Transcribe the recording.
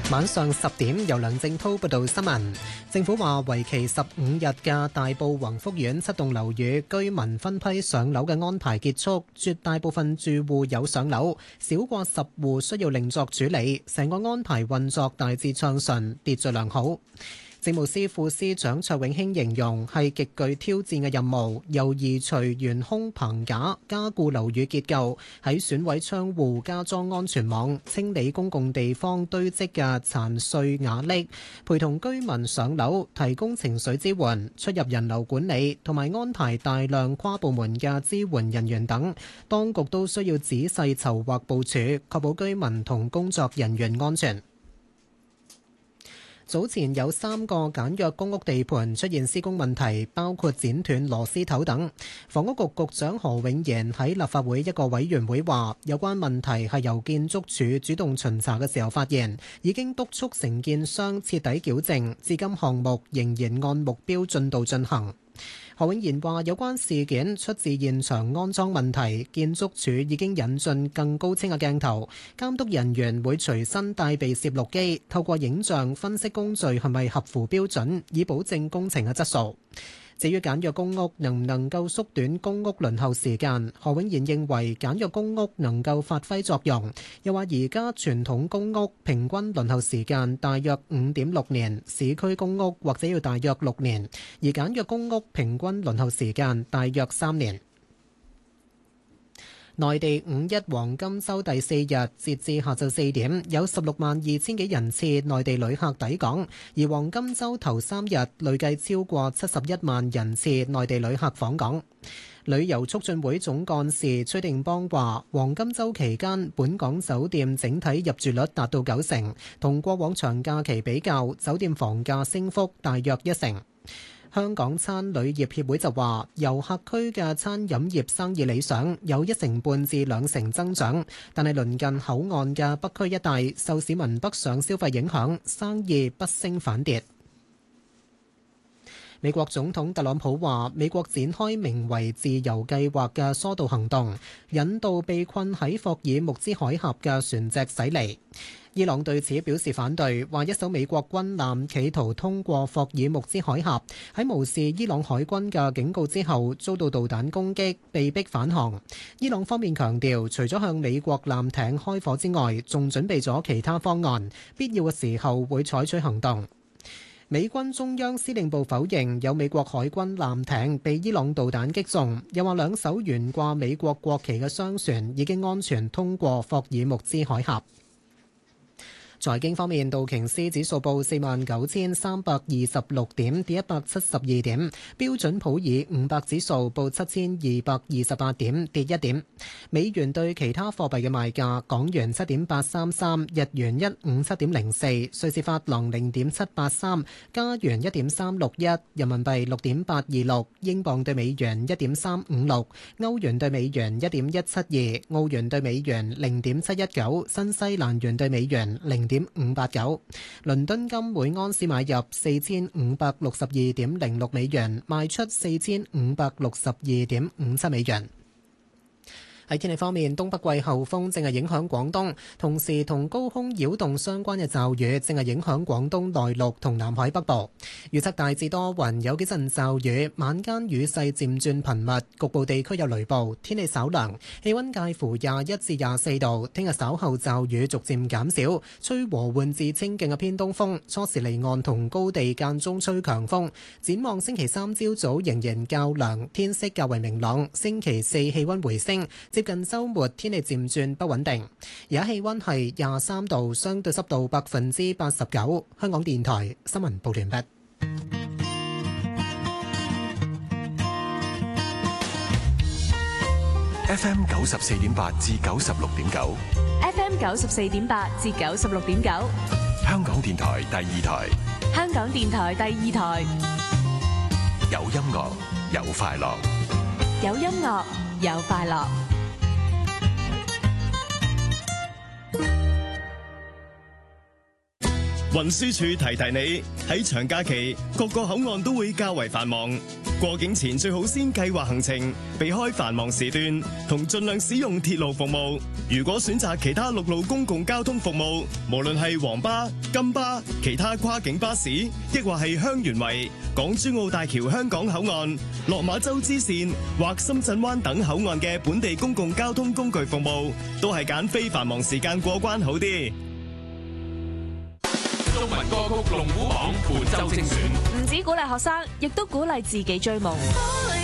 晚上10點，由梁正濤報道新聞。政府話，為期15日嘅大埔宏福苑7棟樓宇居民分批上樓嘅安排結束，絕大部分住戶有上樓，少過10戶需要另作處理。成個安排運作大致暢順，秩序良好。政務司副司長卓永興形容係極具挑戰嘅任務，由移除懸空棚架、加固樓宇結構，喺損毀窗戶加裝安全網、清理公共地方堆積嘅殘碎瓦礫，陪同居民上樓，提供情緒支援、出入人流管理，同埋安排大量跨部門嘅支援人員等。當局都需要仔細籌劃部署，確保居民同工作人員安全。早前有3個簡約公屋地盤出現施工問題，包括剪斷螺絲頭等。房屋局局長何永賢喺立法會一個委員會話，有關問題係由建築署主動巡查嘅時候發現，已經督促承建商徹底矯正，至今項目仍然按目標進度進行。何永賢話：有關事件出自現場安裝問題，建築署已經引進更高清嘅鏡頭，監督人員會隨身帶備攝錄機，透過影像分析工序係咪合乎標準，以保證工程嘅質素。至於簡約公屋能唔能夠縮短公屋輪候時間，何永賢認為簡約公屋能夠發揮作用，又話而家傳統公屋平均輪候時間大約5.6年，市區公屋或者要大約6年，而簡約公屋平均輪候時間大約3年。內地5·1黃金週第4日，截至下晝4點，有16萬2千幾人次內地旅客抵港，而黃金週頭3日累計超過71萬人次內地旅客訪港。旅遊促進會總幹事崔定邦話：黃金週期間，本港酒店整體入住率達到90%，同過往長假期比較，酒店房價升幅大約1成。香港餐旅業協會就話，遊客區嘅餐飲業生意理想，有1成半至2成增長，但係鄰近口岸嘅北區一帶受市民北上消費影響，生意不升反跌。美國總統特朗普話，美國展開名為自由計劃嘅疏導行動，引導被困喺霍爾木茲海峽嘅船隻駛離。伊朗對此表示反對，話一艘美國軍艦企圖通過霍爾木茲海峽，喺無視伊朗海軍嘅警告之後，遭到導彈攻擊，被迫返航。伊朗方面強調，除咗向美國艦艇開火之外，仲準備咗其他方案，必要嘅時候會採取行動。美軍中央司令部否認有美國海軍艦艇被伊朗導彈擊中，又話2艘懸掛美國國旗嘅商船已經安全通過霍爾木茲海峽。財經方面，道瓊斯指數報49,326點，跌172點；標準普爾500指數報7,228點，跌1點。美元對其他貨幣嘅賣價：港元7.833，日元157.04，瑞士法郎0.783，加元1.361，人民幣6.826，英鎊對美元1.356，歐元對美元1.172，澳元對美元0.719，新西蘭元對美元0.589。倫敦金每安士買入4562.06美元，賣出4562.57美元。喺天氣方面，東北季候風正係影響廣東，同時同高空擾動相關嘅驟雨正係影響廣東內陸同南海北部。預測大致多雲，有幾陣驟雨，晚間雨勢漸轉頻密，局部地區有雷暴。天氣稍涼，氣溫介乎21至24度。聽日稍後驟雨逐漸減少，吹和緩至清勁嘅偏東風，初時離岸同高地間中吹強風。展望星期3朝早仍然較涼，天色較為明朗。星期4氣溫回升。接近週末天氣漸轉不穩定，而家氣溫係23度，相對濕度89%。香港電台新聞報完畢。 FM 94.8至96.9 ，FM 94.8至96.9， 香港電台第2台， 香港電台第2台， 有音樂有快樂， 有音樂有快樂。 運輸署提提你，喺長假期各個口岸都會較為繁忙， 過境前最好先計劃行程，避開繁忙時段，同盡量使用鐵路服務。如果選擇其他陸路公共交通服務，無論係黃巴、金巴、其他跨境巴士，抑或係香園圍、港珠澳大橋香港口岸、落馬洲支線或深圳灣等口岸嘅本地公共交通工具服務，都係揀非繁忙時間過關好啲。 中文歌曲龍虎榜本周精選， 唔止鼓勵學生，亦都鼓勵自己追夢。